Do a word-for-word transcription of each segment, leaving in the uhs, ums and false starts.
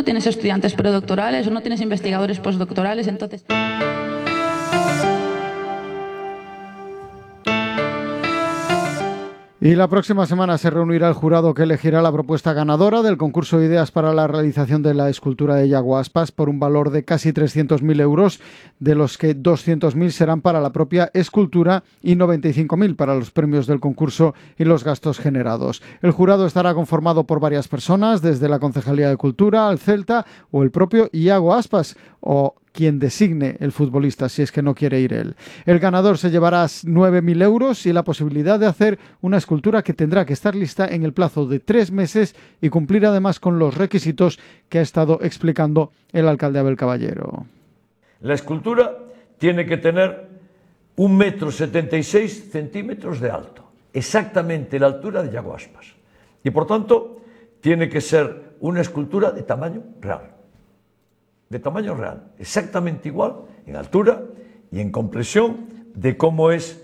no tienes estudiantes predoctorales o no tienes investigadores postdoctorales, entonces... Y la próxima semana se reunirá el jurado que elegirá la propuesta ganadora del concurso de ideas para la realización de la escultura de Yago Aspas por un valor de casi trescientos mil euros, de los que doscientos mil serán para la propia escultura y noventa y cinco mil para los premios del concurso y los gastos generados. El jurado estará conformado por varias personas, desde la Concejalía de Cultura, al Celta o el propio Yago Aspas, o quien designe el futbolista si es que no quiere ir él. El ganador se llevará nueve mil euros y la posibilidad de hacer una escultura que tendrá que estar lista en el plazo de tres meses y cumplir además con los requisitos que ha estado explicando el alcalde Abel Caballero. La escultura tiene que tener un metro setenta y seis centímetros de alto, exactamente la altura de Yago Aspas. Y por tanto, tiene que ser una escultura de tamaño real. de tamaño real, exactamente igual en altura y en compresión de cómo es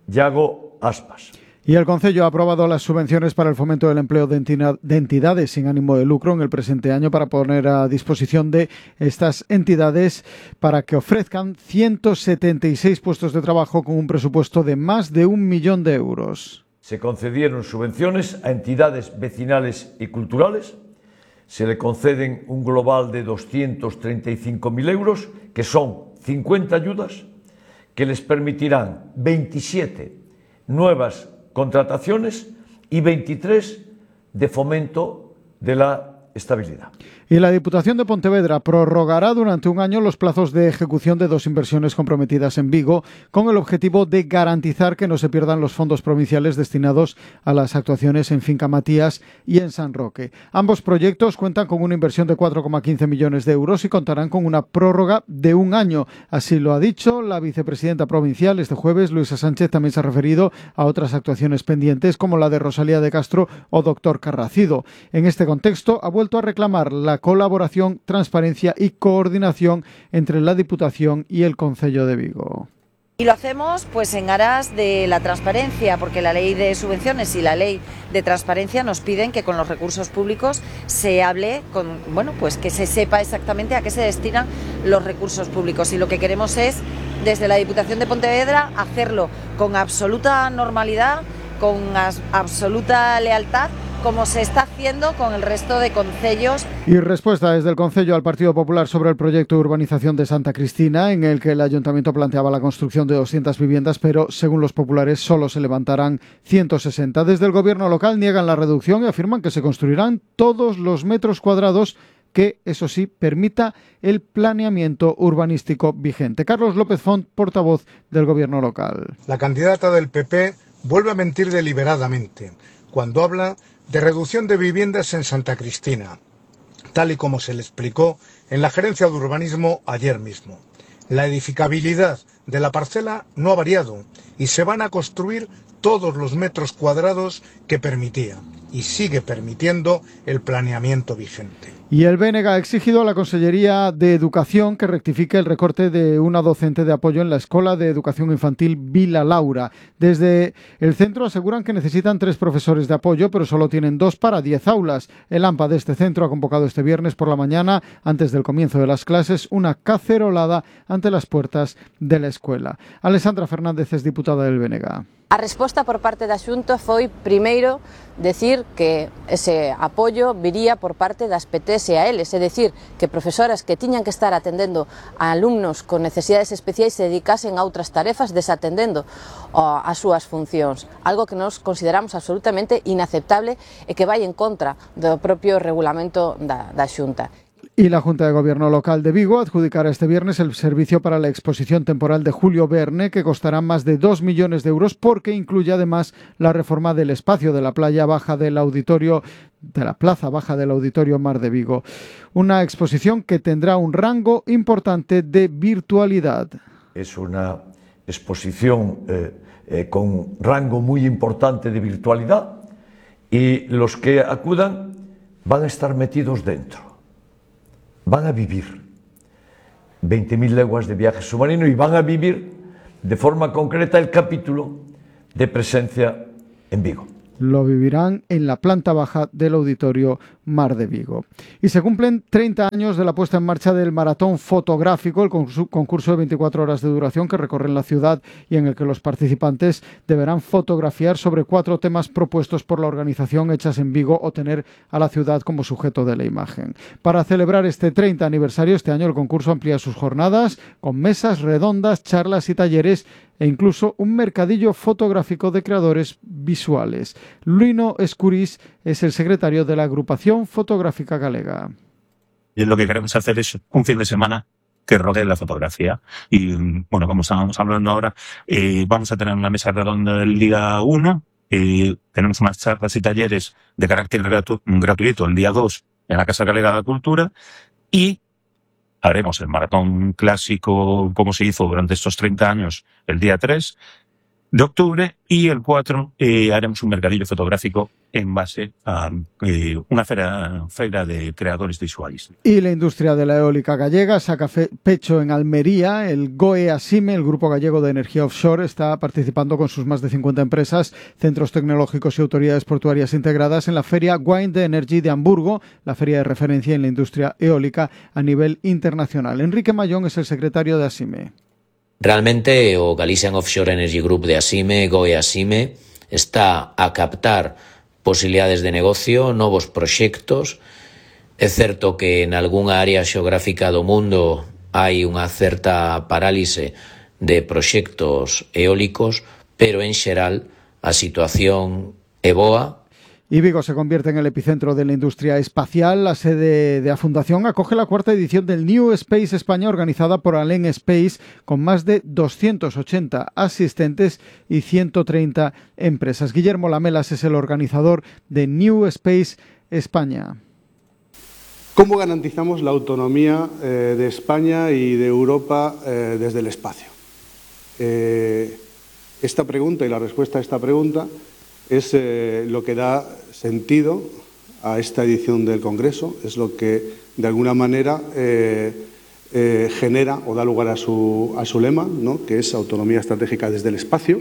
Yago Aspas. Y el Concello ha aprobado las subvenciones para el fomento del empleo de entidades sin ánimo de lucro en el presente año para poner a disposición de estas entidades para que ofrezcan ciento setenta y seis puestos de trabajo con un presupuesto de más de un millón de euros. Se concedieron subvenciones a entidades vecinales y culturales. Se le conceden un global de doscientos treinta y cinco mil euros, que son cincuenta ayudas, que les permitirán veintisiete nuevas contrataciones y veintitrés de fomento de la estabilidad. Y la Diputación de Pontevedra prorrogará durante un año los plazos de ejecución de dos inversiones comprometidas en Vigo, con el objetivo de garantizar que no se pierdan los fondos provinciales destinados a las actuaciones en Finca Matías y en San Roque. Ambos proyectos cuentan con una inversión de cuatro coma quince millones de euros y contarán con una prórroga de un año. Así lo ha dicho la vicepresidenta provincial este jueves. Luisa Sánchez también se ha referido a otras actuaciones pendientes, como la de Rosalía de Castro o Doctor Carracido. En este contexto, ha vuelto a reclamar la colaboración, transparencia y coordinación entre la Diputación y el Concello de Vigo. Y lo hacemos pues en aras de la transparencia, porque la ley de subvenciones y la ley de transparencia nos piden que con los recursos públicos se hable, con, bueno, pues que se sepa exactamente a qué se destinan los recursos públicos. Y lo que queremos es, desde la Diputación de Pontevedra, hacerlo con absoluta normalidad, con absoluta lealtad, como se está haciendo con el resto de concellos. Y respuesta desde el Concello al Partido Popular sobre el proyecto de urbanización de Santa Cristina, en el que el Ayuntamiento planteaba la construcción de doscientas viviendas, pero según los populares solo se levantarán ciento sesenta. Desde el Gobierno local niegan la reducción y afirman que se construirán todos los metros cuadrados que, eso sí, permita el planeamiento urbanístico vigente. Carlos López Font, portavoz del Gobierno local. La candidata del P P vuelve a mentir deliberadamente cuando habla de reducción de viviendas en Santa Cristina, tal y como se le explicó en la Gerencia de Urbanismo ayer mismo. La edificabilidad de la parcela no ha variado y se van a construir todos los metros cuadrados que permitía y sigue permitiendo el planeamiento vigente. Y el B N G ha exigido a la Consellería de Educación que rectifique el recorte de una docente de apoyo en la Escuela de Educación Infantil Vila Laura. Desde el centro aseguran que necesitan tres profesores de apoyo, pero solo tienen dos para diez aulas. El AMPA de este centro ha convocado este viernes por la mañana, antes del comienzo de las clases, una cacerolada ante las puertas de la escuela. Alessandra Fernández es diputada del B N G. A resposta por parte da Xunta foi, primeiro, decir que ese apoio viría por parte das P T S a eles, é dicir, que profesoras que tiñan que estar atendendo a alumnos con necesidades especiais se dedicasen a outras tarefas desatendendo as súas funcións, algo que nos consideramos absolutamente inaceptable e que vai en contra do propio regulamento da, da Xunta. Y la Junta de Gobierno local de Vigo adjudicará este viernes el servicio para la exposición temporal de Julio Verne, que costará más de dos millones de euros porque incluye además la reforma del espacio de la playa baja del auditorio, de la plaza baja del Auditorio Mar de Vigo. Una exposición que tendrá un rango importante de virtualidad. Es una exposición eh, eh, con rango muy importante de virtualidad y los que acudan van a estar metidos dentro. Van a vivir veinte mil leguas de viaje submarino y van a vivir de forma concreta el capítulo de presencia en Vigo. Lo vivirán en la planta baja del Auditorio Mar de Vigo. Y se cumplen treinta años de la puesta en marcha del Maratón Fotográfico, el concurso de veinticuatro horas de duración que recorre la ciudad y en el que los participantes deberán fotografiar sobre cuatro temas propuestos por la organización hechas en Vigo o tener a la ciudad como sujeto de la imagen. Para celebrar este treinta aniversario, este año el concurso amplía sus jornadas con mesas redondas, charlas y talleres e incluso un mercadillo fotográfico de creadores visuales. Luino Escurís es el secretario de la Agrupación Fotográfica Galega. Y lo que queremos hacer es un fin de semana que rodee la fotografía. Y, bueno, como estábamos hablando ahora, eh, vamos a tener una mesa redonda el día uno, eh, tenemos unas charlas y talleres de carácter gratu- gratuito el día dos en la Casa Galega de la Cultura, y haremos el maratón clásico como se hizo durante estos treinta años el día tres de octubre, y el cuatro eh, haremos un mercadillo fotográfico en base a eh, una feria, feria de creadores visuales. Y la industria de la eólica gallega saca fe, pecho en Almería. El GOE ASIME, el Grupo Gallego de Energía Offshore, está participando con sus más de cincuenta empresas, centros tecnológicos y autoridades portuarias integradas en la feria Wind Energy de Hamburgo, la feria de referencia en la industria eólica a nivel internacional. Enrique Mayón es el secretario de ASIME. Realmente o Galician Offshore Energy Group de ASIME, GOE ASIME, está a captar posibilidades de negocio, novos proxectos. É certo que en algunha área xeográfica do mundo hai unha certa parálise de proxectos eólicos, pero en xeral a situación é boa. Y Vigo se convierte en el epicentro de la industria espacial. La sede de la Fundación acoge la cuarta edición del New Space España, organizada por Alén Space, con más de doscientos ochenta asistentes y ciento treinta empresas. Guillermo Lamelas es el organizador de New Space España. ¿Cómo garantizamos la autonomía eh, de España y de Europa eh, desde el espacio? Eh, esta pregunta y la respuesta a esta pregunta es eh, lo que da sentido a esta edición del Congreso, es lo que de alguna manera eh, eh, genera o da lugar a su, a su lema, ¿no?, que es autonomía estratégica desde el espacio.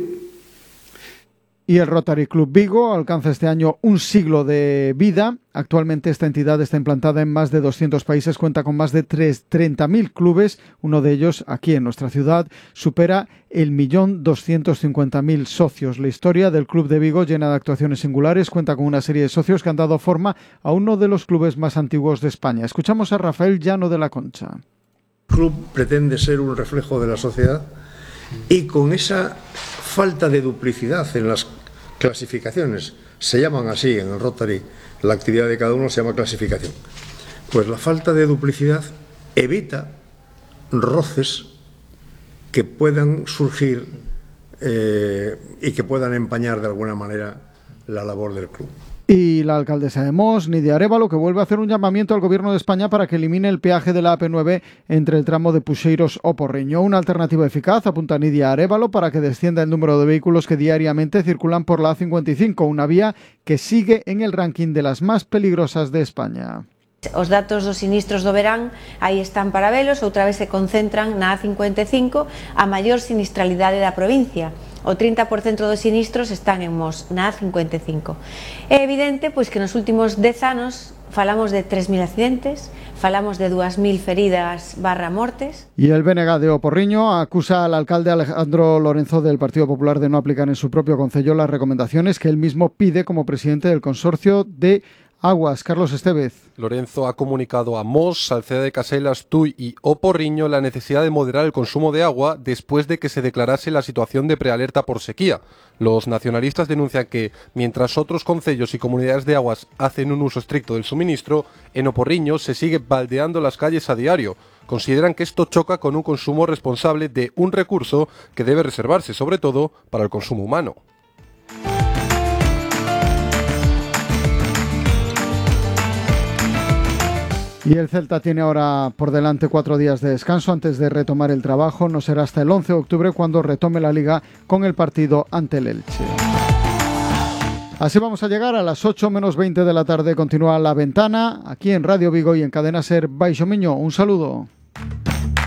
Y el Rotary Club Vigo alcanza este año un siglo de vida. Actualmente esta entidad está implantada en más de doscientos países, cuenta con más de treinta mil clubes. Uno de ellos, aquí en nuestra ciudad, supera el millón doscientos cincuenta mil socios. La historia del Club de Vigo, llena de actuaciones singulares, cuenta con una serie de socios que han dado forma a uno de los clubes más antiguos de España. Escuchamos a Rafael Llano de la Concha. El club pretende ser un reflejo de la sociedad y con esa falta de duplicidad en las clasificaciones, se llaman así en el Rotary, la actividad de cada uno se llama clasificación, pues la falta de duplicidad evita roces que puedan surgir eh, y que puedan empañar de alguna manera la labor del club. Y la alcaldesa de Mos, Nidia Arévalo, que vuelve a hacer un llamamiento al Gobierno de España para que elimine el peaje de la A P nueve entre el tramo de Puxeiros o Porriño. Una alternativa eficaz, apunta Nidia Arévalo, para que descienda el número de vehículos que diariamente circulan por la A cincuenta y cinco, una vía que sigue en el ranking de las más peligrosas de España. Os datos dos sinistros do verán aí están para velos, outra vez se concentran na A cincuenta e cinco, a maior sinistralidade da provincia. O trinta por cento dos sinistros están en Mos, na A cincuenta e cinco. É evidente pois que nos últimos dez anos falamos de tres mil accidentes, falamos de dúas mil feridas barra mortes. Y el B N G de Oporriño acusa al alcalde Alejandro Lorenzo del Partido Popular de no aplicar en su propio concello las recomendaciones que él mismo pide como presidente del consorcio de Aguas. Carlos Estevez. Lorenzo ha comunicado a Mos, Salceda de Caselas, Tui y Oporriño la necesidad de moderar el consumo de agua después de que se declarase la situación de prealerta por sequía. Los nacionalistas denuncian que, mientras otros concellos y comunidades de aguas hacen un uso estricto del suministro, en Oporriño se sigue baldeando las calles a diario. Consideran que esto choca con un consumo responsable de un recurso que debe reservarse, sobre todo, para el consumo humano. Y el Celta tiene ahora por delante cuatro días de descanso antes de retomar el trabajo. No será hasta el once de octubre cuando retome la Liga con el partido ante el Elche. Así vamos a llegar a las ocho menos veinte de la tarde. Continúa La Ventana aquí en Radio Vigo y en Cadena Ser Baixo Miño. Un saludo.